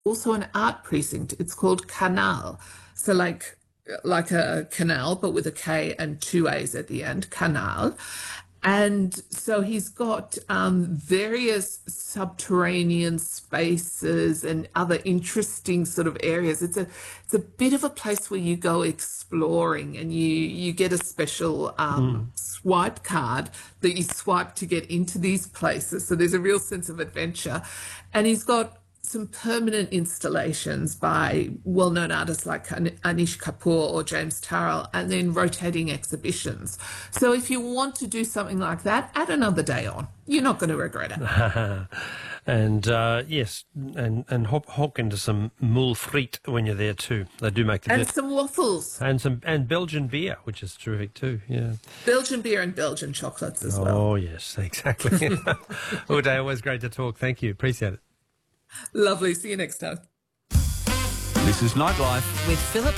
also an art precinct. It's called Canal. So like a canal, but with a K and two A's at the end, Canal. And so he's got various subterranean spaces and other interesting sort of areas. It's a bit of a place where you go exploring, and you get a special swipe card that you swipe to get into these places. So there's a real sense of adventure. And he's got some permanent installations by well-known artists like Anish Kapoor or James Turrell, and then rotating exhibitions. So if you want to do something like that, add another day on. You're not going to regret it. And yes, and hop into some moule frite when you're there too. They do make the and some waffles and Belgian beer, which is terrific too. Yeah, Belgian beer and Belgian chocolates as well. Oh yes, exactly. Uday, always great to talk. Thank you, appreciate it. Lovely. See you next time. This is Nightlife with Philip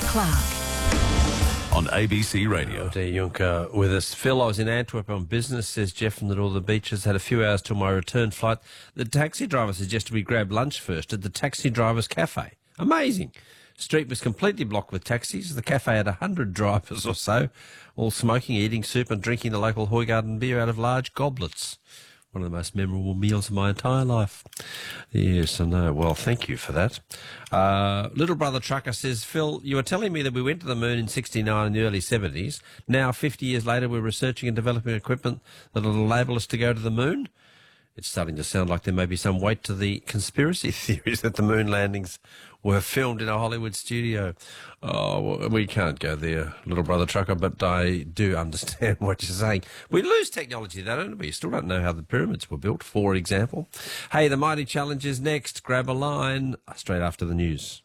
Clark on ABC Radio. Uday Juncker with us. Phil, I was in Antwerp on business, says Jeff from the Northern Beaches. Had a few hours till my return flight. The taxi driver suggested we grab lunch first at the Taxi Drivers Cafe. Amazing. Street was completely blocked with taxis. The cafe had 100 drivers or so, all smoking, eating soup and drinking the local Hooigarden beer out of large goblets. One of the most memorable meals of my entire life. Yes, I know. Well, thank you for that. Little Brother Trucker says, Phil, you were telling me that we went to the moon in 69 in the early 70s. Now, 50 years later, we're researching and developing equipment that will enable us to go to the moon. It's starting to sound like there may be some weight to the conspiracy theories that the moon landings were filmed in a Hollywood studio. Oh, well, we can't go there, Little Brother Trucker, but I do understand what you're saying. We lose technology, though, don't we? You still don't know how the pyramids were built, for example. Hey, the Mighty Challenge is next. Grab a line straight after the news.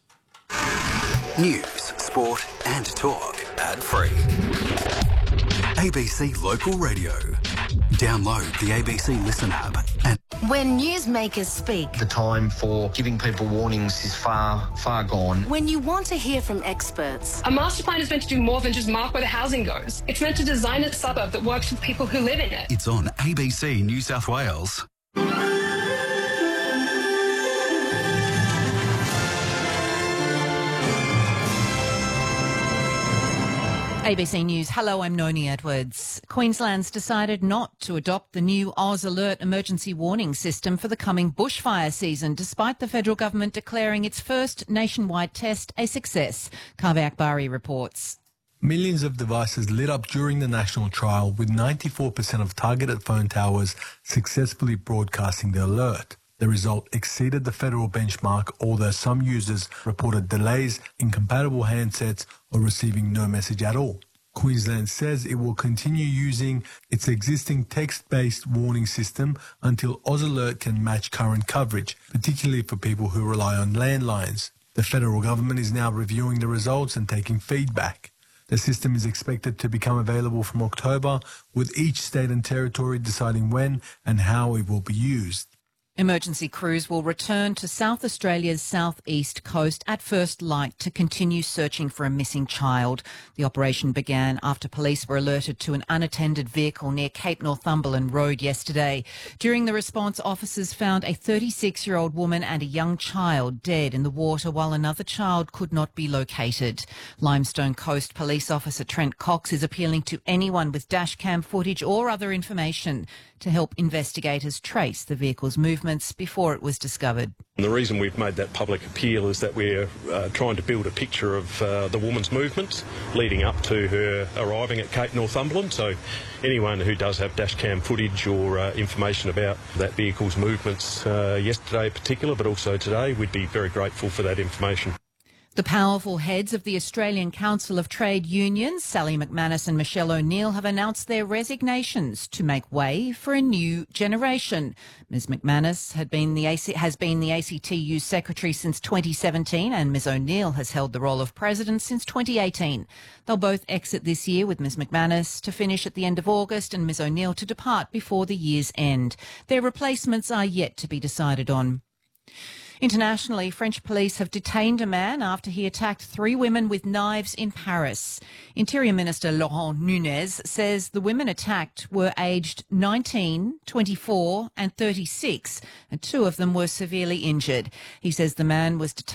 News, sport and talk. Ad-free. ABC Local Radio. Download the ABC Listen app. And when newsmakers speak, the time for giving people warnings is far, far gone. When you want to hear from experts. A master plan is meant to do more than just mark where the housing goes. It's meant to design a suburb that works for people who live in it. It's on ABC New South Wales. ABC News. Hello, I'm Noni Edwards. Queensland's decided not to adopt the new Oz Alert emergency warning system for the coming bushfire season, despite the federal government declaring its first nationwide test a success. Kaveh Akbari reports. Millions of devices lit up during the national trial, with 94% of targeted phone towers successfully broadcasting the alert. The result exceeded the federal benchmark, although some users reported delays, incompatible handsets, or receiving no message at all. Queensland says it will continue using its existing text-based warning system until Oz Alert can match current coverage, particularly for people who rely on landlines. The federal government is now reviewing the results and taking feedback. The system is expected to become available from October, with each state and territory deciding when and how it will be used. Emergency crews will return to South Australia's southeast coast at first light to continue searching for a missing child. The operation began after police were alerted to an unattended vehicle near Cape Northumberland Road yesterday. During the response, officers found a 36-year-old woman and a young child dead in the water, while another child could not be located. Limestone Coast Police Officer Trent Cox is appealing to anyone with dashcam footage or other information to help investigators trace the vehicle's movements before it was discovered. And the reason we've made that public appeal is that we're trying to build a picture of the woman's movements leading up to her arriving at Cape Northumberland. So anyone who does have dashcam footage or information about that vehicle's movements yesterday in particular, but also today, we'd be very grateful for that information. The powerful heads of the Australian Council of Trade Unions, Sally McManus and Michelle O'Neill, have announced their resignations to make way for a new generation. Ms McManus has been the ACTU's secretary since 2017, and Ms O'Neill has held the role of president since 2018. They'll both exit this year, with Ms McManus to finish at the end of August and Ms O'Neill to depart before the year's end. Their replacements are yet to be decided on. Internationally, French police have detained a man after he attacked 3 women with knives in Paris. Interior Minister Laurent Nunez says the women attacked were aged 19, 24 and 36, and 2 of them were severely injured. He says the man was detained